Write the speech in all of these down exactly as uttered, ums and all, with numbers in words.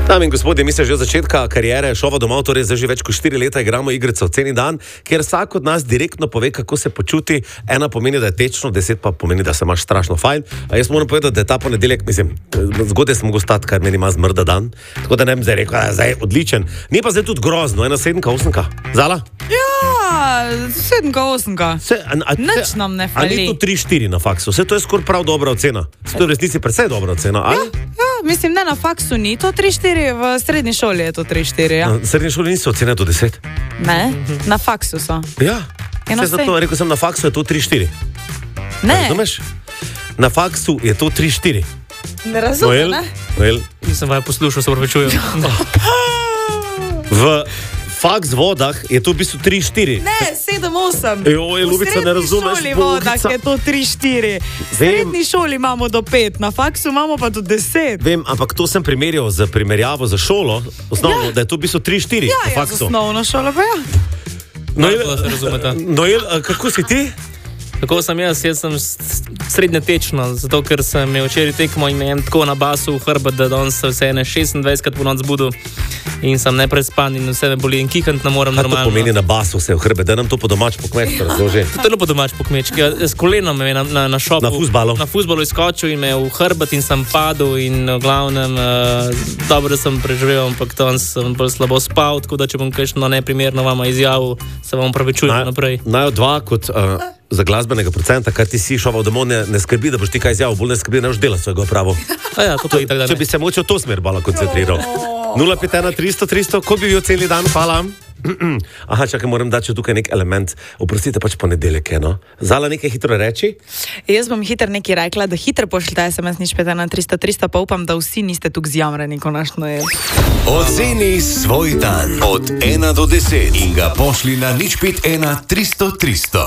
Dame in gospodje, mi se že od začetka kariere šova domov, torej zdaj že več kot štiri leta igramo igrico Ceni dan, kjer vsak od nas direktno pove, kako se počuti. Ena pomeni, da je tečno, deset pa pomeni, da se imaš strašno fajn. A jaz moram povedati, da je ta ponedeljek, mislim, zgodaj sem mogel stati, kar meni ima zmrda dan, tako da ne bi zdaj rekel, da je zdaj odličen. Ni pa zdaj tudi grozno, ena sedemka, osemka. Zala? Ja, sedemka, osemka. Se, a, a, Nič nam ne fali. Ali je to tri štiri na faksu? Vse to je skoraj prav dobra ocena. Se to je v resnici precej dobra ocena, ali? Ja, ja, mislim, ne na faksu ni to tri štiri, v srednji šoli je to tri štiri, ja. V srednji šoli niso ocene do deset? Ne, na faksu so. Ja, Eno se zato rekel sem, na faksu je to tri štiri. Ne, Razumeš? Na faksu je to tri štiri. ne razumem, ne? Noel? Nisem vaj poslušal, se pravičujem. V faks vodah je to v bistvu tri štiri. Ne, sedem, osem. Joj, Ljubica, ne razumeš, V srednji šoli vodah Bogica. je to tri štiri. V srednji šoli imamo do pet, na faksu imamo pa do deset. Vem, ampak to sem primerjal z primerjavo za šolo, osnovno, ja. Da je to v bistvu tri štiri Ja, na ja, z faksu. osnovno šolo pa ja. Noel, Da se razumete. Noel, a kako si ti? Tako sem jaz, jaz sem s- srednje tečno, zato ker sem imel včeraj tekmo in imam tako na basu v hrbet, da danes se vse ene šestindvajsetkrat po noč zbudil in sem neprespan in vse me boli in kihant ne morem Kaj to normalno. pomeni na basu vse v hrbe, da nam to po domač po kmetstvu razloži? To je po domač po kmečki. Ja, s kolenom me je na, na, na šopu. Na fuzbalu. Na fuzbalu izskočil in me je v hrbet in sem padel in v glavnem uh, dobro sem preživel, ampak tam sem bolj slabo spal, tako da če bom kakšno neprimerno vama izjavil, se vam opravičujem naprej. Naj od dva kot uh, za glasbenega procenta, kar ti si šoval domov, ne, ne skrbi, da boš ti kaj izjavil, bolj ne skrbi, da ne boš delati svojega pravo. A ja, to pa itak da Če ne. bi se moče v to smer bolj koncentriral. nula pet ena tristo tristo, ko bi bil celi dan, hvala. Aha, čakaj, moram dati še tukaj nek element. Oprostite, pač ponedeljek je, no. Zala nekaj hitro reči? Jaz bom hitro nekaj rekla, da hitro pošljite es em es nič pet ena tristo tristo, pa upam, da vsi niste tukaj zjamreni, ko naš Noel. Oceni svoj dan od ena do deset in ga pošli na nič pet ena tristo tristo.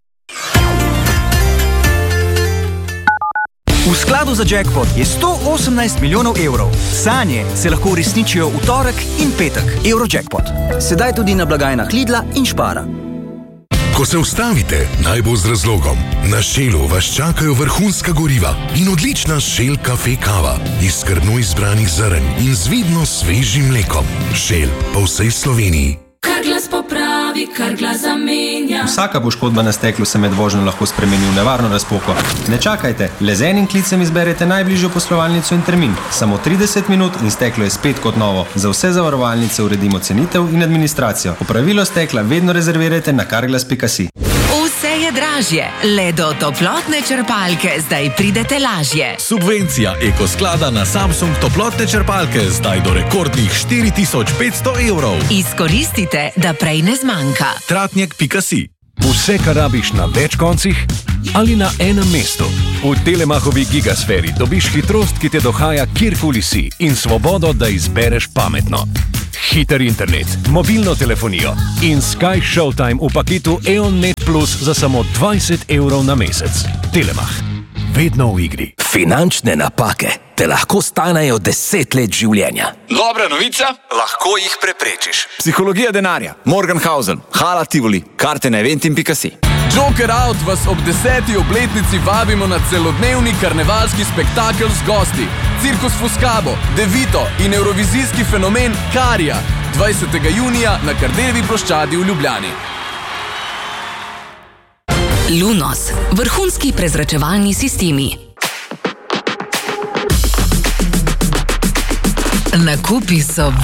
V skladu za jackpot je sto osemnajst milijonov evrov. Sanje se lahko uresničijo v torek in petek. Eurojackpot. Sedaj tudi na blagajnah Lidla in Špara. Ko se ustavite, naj bo z razlogom. Na Shellu vas čakajo vrhunska goriva in odlična Shell kafe kava iz skrbno izbranih zrn in z vidno svežim mlekom. Shell po vsej Sloveniji. Kar glas popravi, kar glas zamenja. Vsaka poškodba na steklu se med vožnjo lahko spremeni v nevarno razpoko. Ne čakajte, le z enim klicem izberete najbližjo poslovalnico in termin. Samo trideset minut in steklo je spet kot novo. Za vse zavarovalnice uredimo cenitev in administracijo. Popravilo stekla vedno rezervirajte na carglass pika si. Vse je dražje, le do toplotne črpalke zdaj pridete lažje. Subvencija Ekosklada na Samsung toplotne črpalke zdaj do rekordnih štiri tisoč petsto evrov. Izkoristite, da prej ne zmanjka. Tratnjak pika si. Vse, kar rabiš na več koncih ali na enem mestu. V Telemachovi gigasferi dobiš hitrost, ki te dohaja kjerkoli si in svobodo, da izbereš pametno. Hiter internet, mobilno telefonijo in Sky Showtime v paketu E O N Net Plus za samo dvajset evrov na mesec. Telemach. Vedno v igri. Finančne napake te lahko stanejo deset let življenja. Dobra novica, lahko jih preprečiš. Psihologija denarja, Morgenhausen, Hala Tivoli, karte na eventim pika si. Joker Out vas ob deseti obletnici vabimo na celodnevni karnevalski spektakel z gosti. Cirkus Fuscabo, Devito in evrovizijski fenomen Karija. dvajsetega junija na Kardeljevi ploščadi v Ljubljani. Lunos, vrhunski prezračevalni sistemi. Nakupi so